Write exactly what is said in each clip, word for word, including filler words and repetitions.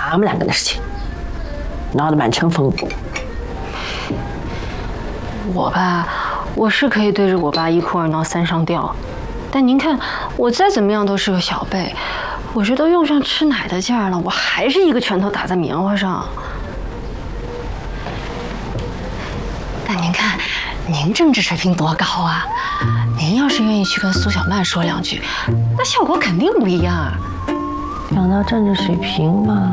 俺们两个的事情，闹得满城风雨。 我吧，我是可以对着我爸一哭二闹三上吊，但您看我再怎么样都是个小辈，我这都用上吃奶的劲儿了，我还是一个拳头打在棉花上。但您看，您政治水平多高啊！您要是愿意去跟苏小曼说两句，那效果肯定不一样啊。 讲到政治水平嘛，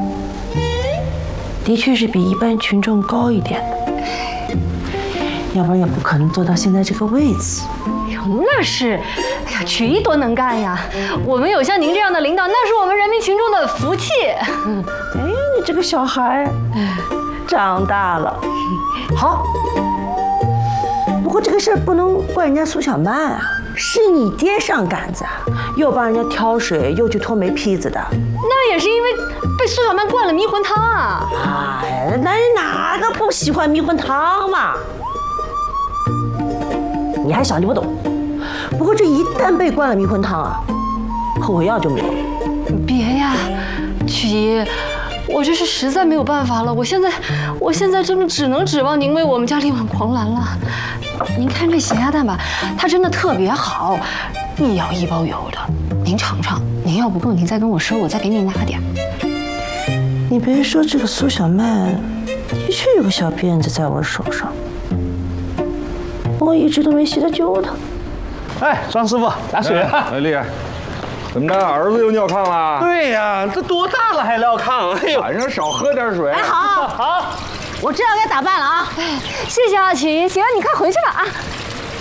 的确是比一般群众高一点的，要不然也不可能做到现在这个位置。 那是，哎呀，曲艺多能干呀！我们有像您这样的领导，那是我们人民群众的福气。 哎，你这个小孩长大了，好。不过这个事儿不能怪人家苏小曼啊，是你爹上杆子，又帮人家挑水，又去拖煤坯子的。 那也是因为被苏小曼灌了迷魂汤啊！ 哎，男人哪个不喜欢迷魂汤嘛？你还小，你不懂。不过这一旦被灌了迷魂汤啊，后悔药就没有了。 别呀，曲姨，我这是实在没有办法了。我现在，我现在真的只能指望您为我们家力挽狂澜了。您看这咸鸭蛋吧，它真的特别好，一咬一包油的。您尝尝，您要不够，您再跟我说，我再给您拿点。 你别说这个苏小曼，的确有个小辫子在我手上，我一直都没细得揪它。 哎，张师傅，打水啊！ 哎，厉害！怎么着，儿子又尿炕了？ 对呀，这多大了还尿炕？哎呦， 晚上少喝点水。 哎，好，好，我这样该打扮了啊！ 谢谢啊，曲姨，行，你快回去吧啊。